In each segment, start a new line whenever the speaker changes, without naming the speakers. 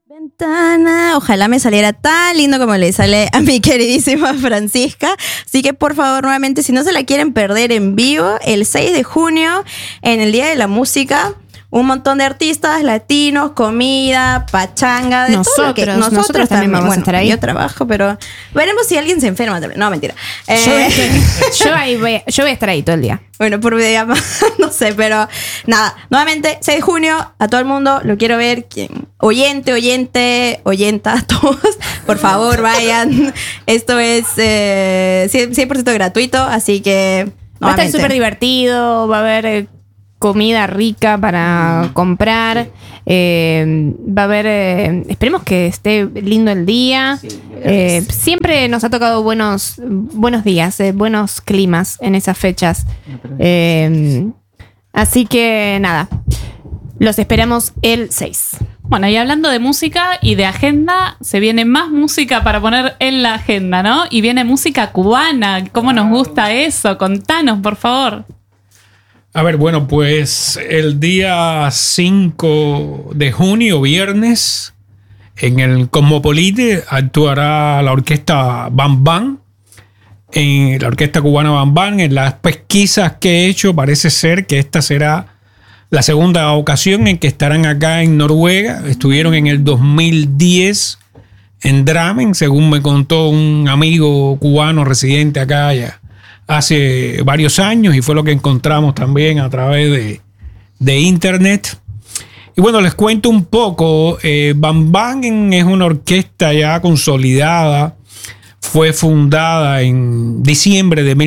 Ventana, ojalá me saliera tan lindo como le sale a mi queridísima Francisca. Así que por favor, nuevamente, si no se la quieren perder en vivo, el 6 de junio, en el Día de la Música, un montón de artistas latinos, comida, pachanga, de todo lo que nosotros también vamos a estar ahí. Yo trabajo, pero veremos si alguien se enferma también. No, mentira.
Yo voy a estar ahí todo el día.
Bueno, por videollamada, no sé, pero nada. Nuevamente, 6 de junio, a todo el mundo, lo quiero ver. Oyenta, todos, por favor, vayan. Esto es 100% gratuito, así que...
Va a estar súper divertido, va a haber... comida rica para comprar. Va a haber... esperemos que esté lindo el día. Siempre nos ha tocado buenos días, buenos climas en esas fechas. Así que nada, los esperamos el 6.
Bueno, y hablando de música y de agenda, se viene más música para poner en la agenda, ¿no? Y viene música cubana. ¿Cómo nos gusta eso? Contanos, por favor.
A ver, bueno, pues el día 5 de junio, viernes, en el Cosmopolite actuará la orquesta Bam Bam, la orquesta cubana Bam Bam. En las pesquisas que he hecho parece ser que esta será la segunda ocasión en que estarán acá en Noruega. Estuvieron en el 2010 en Drammen, según me contó un amigo cubano residente acá ya hace varios años, y fue lo que encontramos también a través de internet. Y bueno, les cuento un poco. Bam Bam es una orquesta ya consolidada. Fue fundada en diciembre de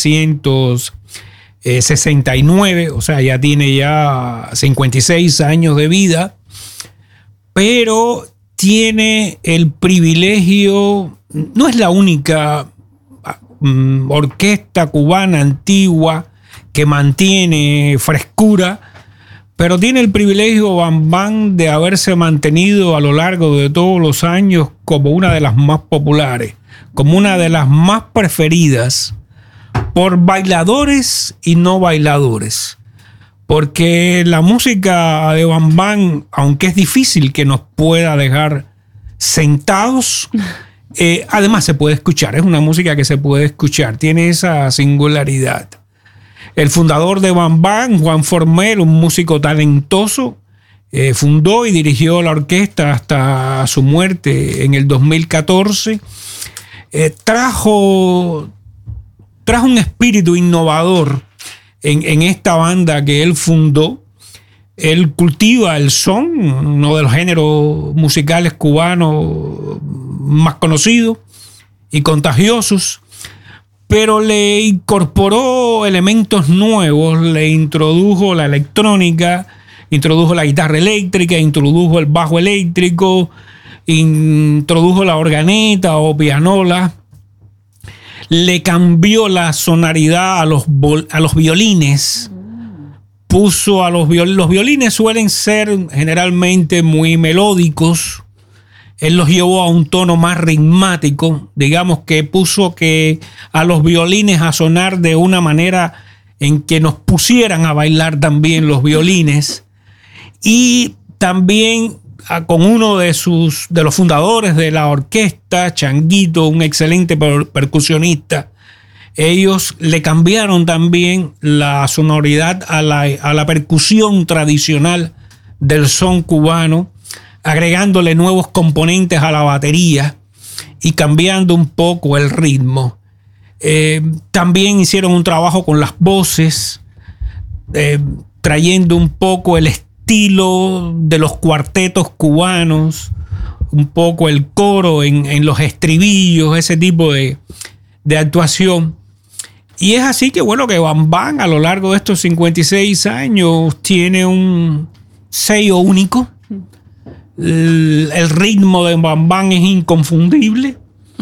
1969, o sea, ya tiene ya 56 años de vida, pero tiene el privilegio, no es la única orquesta cubana antigua que mantiene frescura, pero tiene el privilegio Bam Bam de haberse mantenido a lo largo de todos los años como una de las más populares, como una de las más preferidas por bailadores y no bailadores, porque la música de Bam Bam, aunque es difícil que nos pueda dejar sentados, además se puede escuchar, es una música que se puede escuchar, tiene esa singularidad. El fundador de Bam Bam, Juan Formel, un músico talentoso, fundó y dirigió la orquesta hasta su muerte en el 2014. Trajo un espíritu innovador en esta banda que él fundó. Él cultiva el son, uno de los géneros musicales cubanos más conocidos y contagiosos, pero le incorporó elementos nuevos, le introdujo la electrónica, introdujo la guitarra eléctrica, introdujo el bajo eléctrico, introdujo la organeta o pianola, le cambió la sonoridad a los violines. Puso a los violines suelen ser generalmente muy melódicos. Él los llevó a un tono más ritmático. Digamos que puso a los violines a sonar de una manera en que nos pusieran a bailar también los violines. Y también con uno de los fundadores de la orquesta, Changuito, un excelente percusionista. Ellos le cambiaron también la sonoridad a la percusión tradicional del son cubano, agregándole nuevos componentes a la batería y cambiando un poco el ritmo. También hicieron un trabajo con las voces, trayendo un poco el estilo de los cuartetos cubanos, un poco el coro en los estribillos, ese tipo de actuación. Y es así que, bueno, que Bam Bam a lo largo de estos 56 años tiene un sello único. El ritmo de Bam Bam es inconfundible.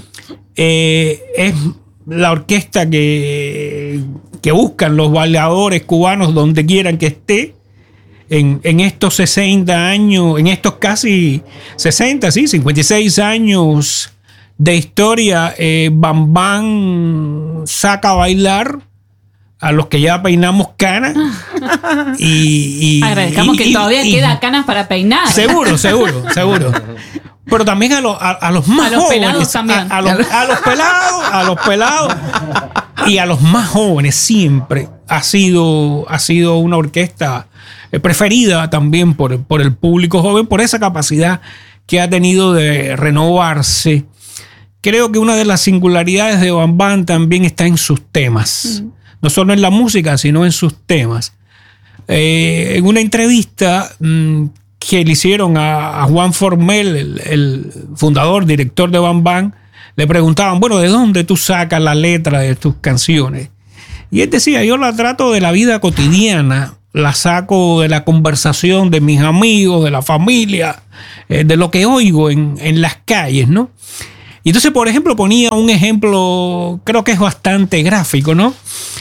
Es la orquesta que buscan los bailadores cubanos donde quieran que esté. En estos 60 años, en estos casi 60, sí, 56 años de historia, Bam Bam saca a bailar a los que ya peinamos canas.
Agradezcamos que todavía queda canas para peinar.
Seguro. Pero también a los más
a los
jóvenes.
Pelados también.
A los pelados. Y a los más jóvenes siempre ha sido una orquesta preferida también por el público joven, por esa capacidad que ha tenido de renovarse. Creo que una de las singularidades de Bam Bam también está en sus temas. No solo en la música, sino en sus temas. En una entrevista que le hicieron a Juan Formel, el fundador, director de Bam Bam, le preguntaban, bueno, ¿de dónde tú sacas la letra de tus canciones? Y él decía, yo la trato de la vida cotidiana, la saco de la conversación de mis amigos, de la familia, de lo que oigo en las calles, ¿no? Y entonces, por ejemplo, ponía un ejemplo, creo que es bastante gráfico, ¿no?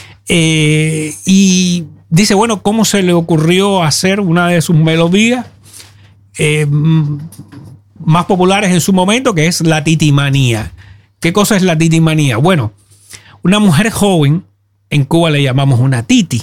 Y dice, bueno, ¿cómo se le ocurrió hacer una de sus melodías más populares en su momento, que es la titimanía? ¿Qué cosa es la titimanía? Bueno, una mujer joven, en Cuba le llamamos una titi.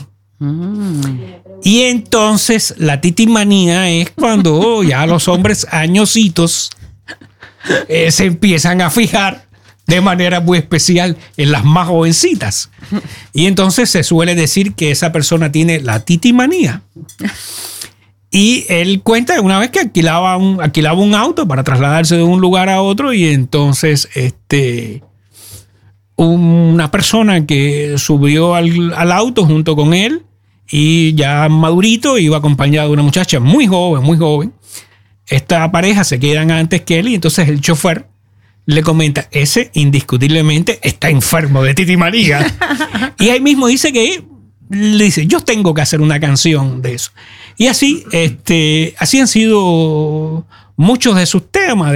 Y entonces la titimanía es cuando ya los hombres añositos se empiezan a fijar de manera muy especial en las más jovencitas. Y entonces se suele decir que esa persona tiene la titimanía. Y él cuenta una vez que alquilaba un auto para trasladarse de un lugar a otro, y entonces una persona que subió al auto junto con él, y ya madurito, iba acompañado de una muchacha muy joven. Esta pareja se quedan antes que él, y entonces el chofer le comenta, ese indiscutiblemente está enfermo de titimanía. Y ahí mismo dice que le dice, yo tengo que hacer una canción de eso. Y así han sido muchos de sus temas,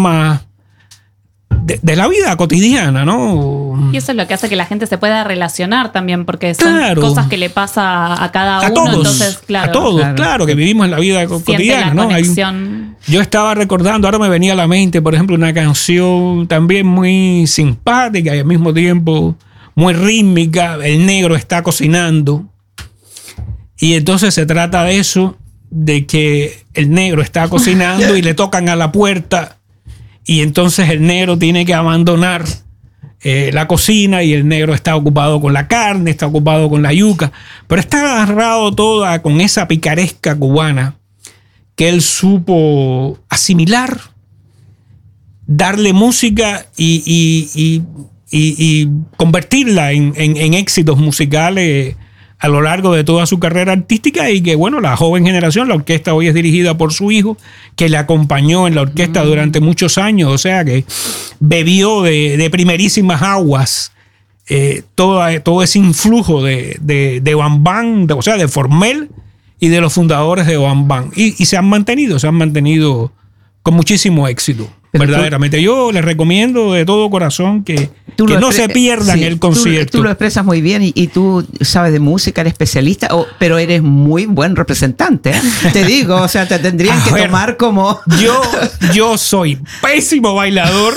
de la vida cotidiana, ¿no?
Y eso es lo que hace que la gente se pueda relacionar también, porque son
Claro.
cosas que le pasa a cada uno.
Todos,
Entonces, claro,
a todos, claro, que vivimos en la vida
siente
cotidiana,
la
¿no?
conexión.
Yo estaba recordando, ahora me venía a la mente, por ejemplo, una canción también muy simpática y al mismo tiempo muy rítmica. El negro está cocinando. Y entonces se trata de eso, de que el negro está cocinando y le tocan a la puerta, y entonces el negro tiene que abandonar la cocina, y el negro está ocupado con la carne, está ocupado con la yuca, pero está agarrado toda con esa picaresca cubana que él supo asimilar, darle música y convertirla en éxitos musicales a lo largo de toda su carrera artística. Y que, bueno, la joven generación, la orquesta hoy es dirigida por su hijo, que le acompañó en la orquesta durante muchos años, o sea que bebió de primerísimas aguas todo ese influjo de Bam Bam, o sea, de Formel y de los fundadores de Bam Bam. Y se han mantenido con muchísimo éxito. Pero verdaderamente, yo les recomiendo de todo corazón que no se pierdan el concierto.
Tú lo expresas muy bien, y tú sabes de música, eres especialista, pero eres muy buen representante, ¿eh? Te digo, o sea, te tendrían que tomar como...
Yo soy pésimo bailador,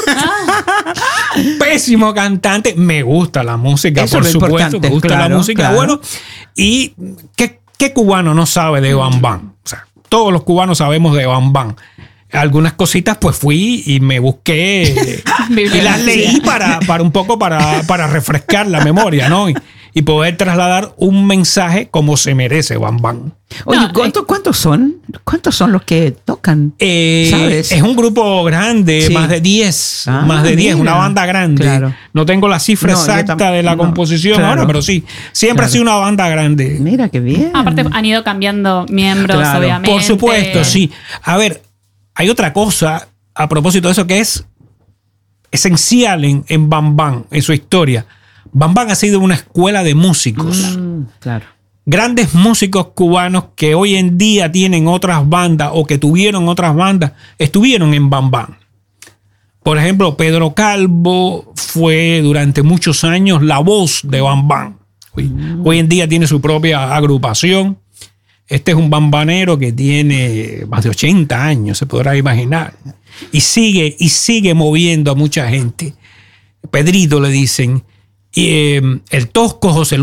pésimo cantante, me gusta la música,
Eso
por
es lo
supuesto,
importante,
me gusta
claro,
la música,
claro.
bueno, y ¿qué cubano no sabe de Bam Bam? O sea, todos los cubanos sabemos de Bam Bam. Algunas cositas pues fui y me busqué y las leí para un poco para refrescar la memoria, ¿no? Y poder trasladar un mensaje como se merece Bam Bam.
Oye, ¿cuántos son? ¿Cuántos son los que tocan? ¿Sabes?
Es un grupo grande,
Sí.
más de 10.
Ah,
más de 10,
mira.
una banda grande.
Claro.
No tengo la cifra
No, yo
exacta de la
no,
composición
claro.
ahora, pero sí, siempre ha
Claro.
sido una banda grande.
Mira, qué bien.
Aparte han ido cambiando miembros,
Claro.
obviamente.
Por supuesto, sí. A ver, hay otra cosa a propósito de eso que es esencial en Bam Bam, en su historia. Bam Bam ha sido una escuela de músicos.
Claro.
Grandes músicos cubanos que hoy en día tienen otras bandas o que tuvieron otras bandas, estuvieron en Bam Bam. Por ejemplo, Pedro Calvo fue durante muchos años la voz de Bam Bam. Hoy en día tiene su propia agrupación. Este es un bambanero que tiene más de 80 años, se podrá imaginar. Y sigue moviendo a mucha gente. Pedrito le dicen. Y el tosco José Luis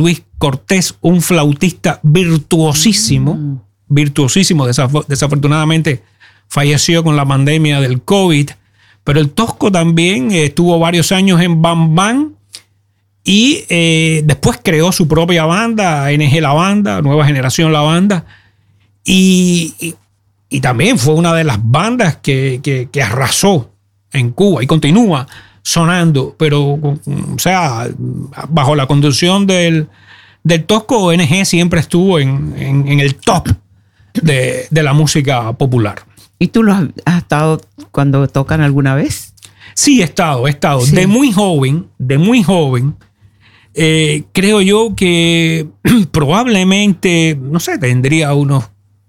Cortés, un flautista virtuosísimo, desafortunadamente falleció con la pandemia del COVID, pero el Tosco también estuvo varios años en Bam Bam y después creó su propia banda, NG La Banda, Nueva Generación La Banda, y también fue una de las bandas que arrasó en Cuba y continúa sonando, pero o sea, bajo la conducción del Tosco, NG siempre estuvo en el top de la música popular.
¿Y tú has estado cuando tocan alguna vez?
Sí, he estado. Sí. De muy joven, creo yo que probablemente, no sé, tendría unos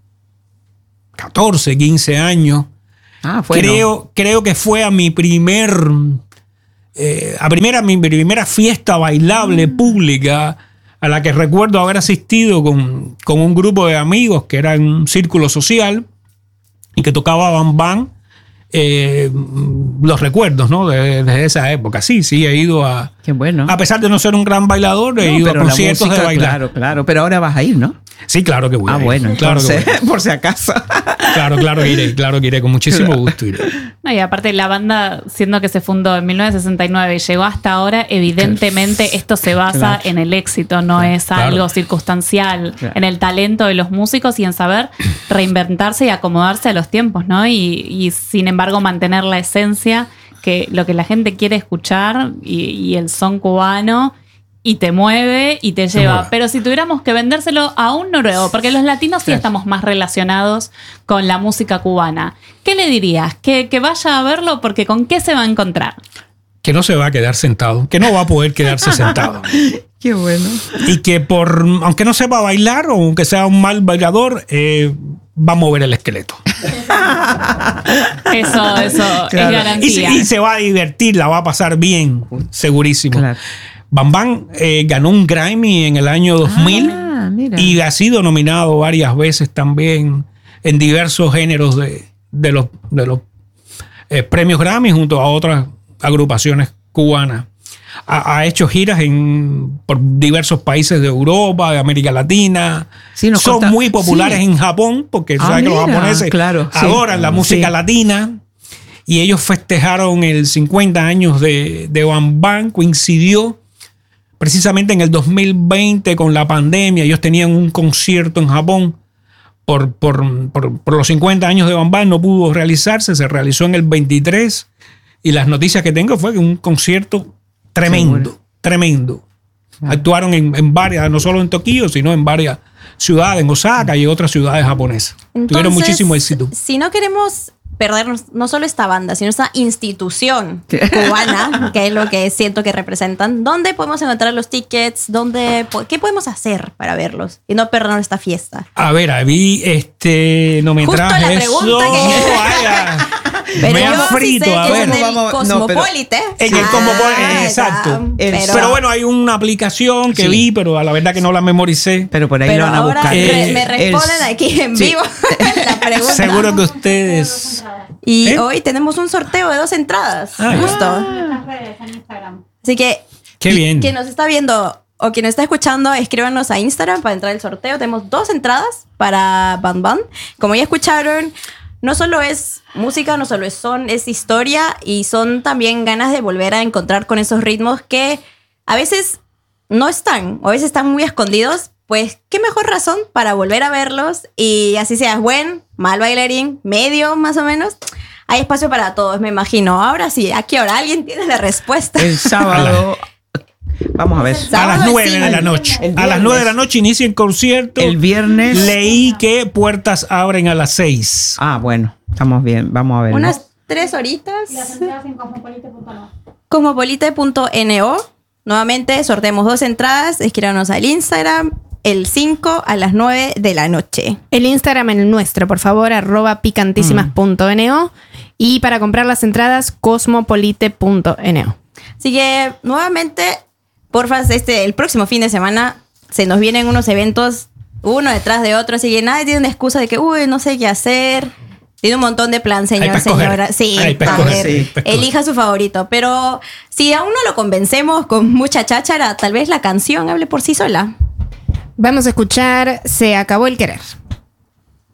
14, 15 años. Bueno. Creo que fue a mi primera fiesta bailable pública a la que recuerdo haber asistido con un grupo de amigos que era en un círculo social y que tocaba Bam Bam. Los recuerdos, ¿no? Desde esa época. Sí, he ido a...
Qué bueno.
A pesar de no ser un gran bailador, he ido a conciertos de bailar.
Claro. Pero ahora vas a ir, ¿no?
Sí, claro que voy.
Bueno,
claro,
entonces, por si acaso.
Claro que iré, con muchísimo gusto iré.
No, y aparte la banda, siendo que se fundó en 1969 y llegó hasta ahora, evidentemente esto se basa en el éxito, no es algo circunstancial, en el talento de los músicos y en saber reinventarse y acomodarse a los tiempos, ¿no? Y sin embargo mantener la esencia, que lo que la gente quiere escuchar y el son cubano, y te mueve y te lleva. Pero si tuviéramos que vendérselo a un noruego, porque los latinos sí estamos más relacionados con la música cubana, ¿qué le dirías? Que vaya a verlo, porque ¿con qué se va a encontrar?
Que no se va a quedar sentado, que no va a poder quedarse sentado.
Qué bueno.
Y que aunque no sepa bailar o aunque sea un mal bailador, va a mover el esqueleto.
Eso es garantía.
Y se va a divertir, la va a pasar bien, segurísimo. Claro. Bam Bam ganó un Grammy en el año 2000 y ha sido nominado varias veces también en diversos géneros de los premios Grammy junto a otras agrupaciones cubanas. Ha hecho giras por diversos países de Europa, de América Latina. Sí, son muy populares en Japón porque sabes que los japoneses adoran la música latina. Y ellos festejaron el 50 años de Bam Bam. Coincidió precisamente en el 2020 con la pandemia. Ellos tenían un concierto en Japón por los 50 años de Bam Bam. No pudo realizarse, se realizó en el 23. Y las noticias que tengo fue que un concierto tremendo. Actuaron en varias, no solo en Tokio, sino en varias ciudades, en Osaka y otras ciudades japonesas.
Entonces,
tuvieron muchísimo éxito.
Si no queremos perdernos no solo esta banda, sino esta institución cubana, que es lo que siento que representan, ¿dónde podemos encontrar los tickets? ¿Qué podemos hacer para verlos y no perdernos esta fiesta?
A ver, vi no me
justo
traje
la pregunta
eso.
Pero
me han frito, a ver.
En el Cosmopolite.
En el Cosmopolite, exacto. Pero bueno, hay una aplicación que vi, pero a la verdad que no la memoricé.
Pero por ahí lo van a buscar.
Me responden aquí en vivo la pregunta.
Seguro que ustedes...
Y hoy tenemos un sorteo de 2 entradas. Justo.
En las redes, en Instagram.
Así que
qué bien.
Quien nos está viendo o quien nos está escuchando, escríbanos a Instagram para entrar al sorteo. Tenemos 2 entradas para Bam Bam. Como ya escucharon, no solo es música, no solo es son, es historia y son también ganas de volver a encontrar con esos ritmos que a veces no están o a veces están muy escondidos. Pues qué mejor razón para volver a verlos y así seas buen, mal bailarín, medio más o menos. Hay espacio para todos, me imagino. Ahora sí, ¿a qué hora? ¿Alguien tiene la respuesta?
El sábado. Vamos a ver.
A las 9 de la noche. A las 9 de la noche inicia el concierto.
El viernes.
Leí que puertas abren a las 6.
Ah, bueno. Estamos bien. Vamos a ver.
Unas 3 horitas.
Y las entradas en cosmopolite.no.
Cosmopolite.no. Nuevamente sorteamos 2 entradas. Escríbanos al Instagram. El 5 a las 9 de la noche.
El Instagram en el nuestro, por favor, @picantísimas.no. Y para comprar las entradas, cosmopolite.no.
Así que, nuevamente, porfa, el próximo fin de semana se nos vienen unos eventos uno detrás de otro. Así que nadie tiene una excusa de que, no sé qué hacer. Tiene un montón de plan, señora. Sí, elija su favorito. Pero si aún no lo convencemos con mucha cháchara, tal vez la canción hable por sí sola.
Vamos a escuchar Se acabó el querer.